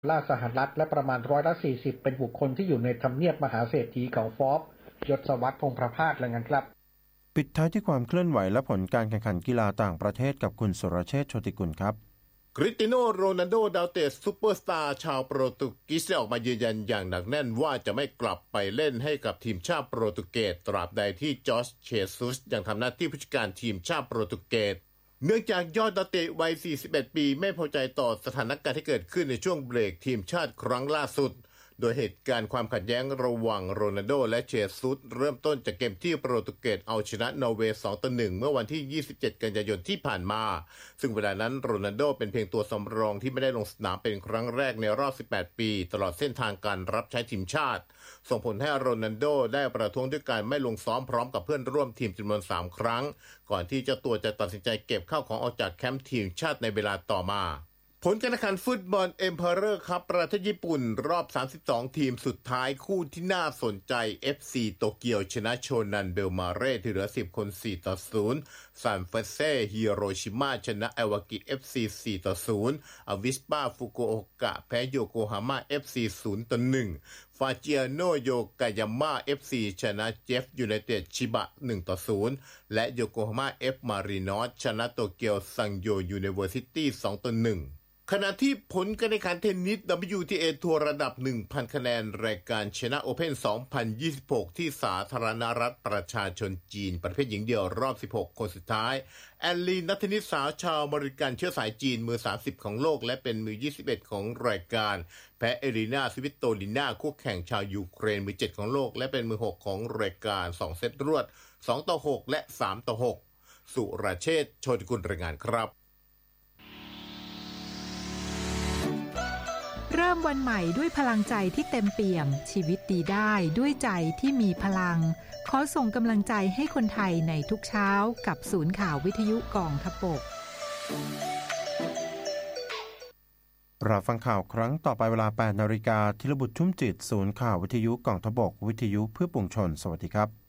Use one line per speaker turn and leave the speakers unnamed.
ล่าสหรัฐและประมาณ40%เป็นบุคคลที่อยู่ในทำเนียบมหาเศรษฐีเขาฟอบยศวัฒน์พงษ์ประภาสรายงานครับ
ปิดท้ายที่ความเคลื่อนไหวและผลการแข่งขันกีฬาต่างประเทศกับคุณสุรเชษฐ์โชติกุลครับ
คริสเตียโนโรนัลโดดาวเตะซุปเปอร์สตาร์ชาวโปรตุเกสได้ออกมายืนยันอย่างหนักแน่นว่าจะไม่กลับไปเล่นให้กับทีมชาติโปรตุเกสตราบใดที่จอร์จเชซุสยังทำหน้าที่ผู้จัดการทีมชาติโปรตุเกสเนื่องจากยอดดาวเตะวัย41ปีไม่พอใจต่อสถานการณ์ที่เกิดขึ้นในช่วงเบรกทีมชาติครั้งล่าสุดโดยเหตุการณ์ความขัดแย้งระหว่างโรนัลโดและเชซุสเริ่มต้นจากเกมที่โปรตุเกสเอาชนะนอร์เวย์ 2-1 เมื่อวันที่27กันยายนที่ผ่านมาซึ่งเวลานั้นโรนัลโดเป็นเพียงตัวสำรองที่ไม่ได้ลงสนามเป็นครั้งแรกในรอบ18ปีตลอดเส้นทางการรับใช้ทีมชาติส่งผลให้โรนัลโดได้ประท้วงด้วยการไม่ลงซ้อมพร้อมกับเพื่อนร่วมทีมจำนวน3ครั้งก่อนที่เจ้าตัวจะตัดสินใจเก็บข้าวของออกจากแคมป์ทีมชาติในเวลาต่อมาผลการแข่งขันฟุตบอลเอ็มเพอเรอร์คัพประเทศญี่ปุ่นรอบ32ทีมสุดท้ายคู่ที่น่าสนใจ FC โตเกียวชนะโชนันเบลมาเร่ที่เหลือ10คน4-0ซานเฟรเซ่ฮิโรชิมาชนะไอวากิ FC 4-0อวิสปาฟุกุโอกะแพ้โยโกฮาม่า FC 0-1ฟาจิอาโนโยกายาม่า FC ชนะเจฟยูไนเต็ดชิบะ 1-0 และโยโกฮาม่า F มารินอสชนะโตเกียวซังโยยูนิเวอร์ซิตี้ 2-1ขณะที่ผลการแข่งขันเทนนิส WTA ทัวร์ระดับ 1,000 คะแนนรายการชนะโอเพ่น 2026 ที่สาธารณรัฐประชาชนจีนประเภทหญิงเดี่ยวรอบ 16 คนสุดท้ายแอนลีนักเทนนิสสาวชาวอเมริกันเชื้อสายจีนมือ 30 ของโลกและเป็นมือ 21 ของรายการแพ้เอลีนาสวิตโตลิน่าคู่แข่งชาวยูเครนมือ 7 ของโลกและเป็นมือ 6 ของรายการ 2 เซตรวด 2-6 และ 3-6 สุรเชษฐ์ โชติกุลรายงานครับ
เริ่มวันใหม่ด้วยพลังใจที่เต็มเปี่ยมชีวิตดีได้ด้วยใจที่มีพลังขอส่งกำลังใจให้คนไทยในทุกเช้ากับศูนย์ข่าววิทยุกองทพบก
รับฟังข่าวครั้งต่อไปเวลา 8 นาฬิกาธีรบุตรชุ่มจิตศูนย์ข่าววิทยุกองทพบกวิทยุเพื่อปวงชนสวัสดีครับ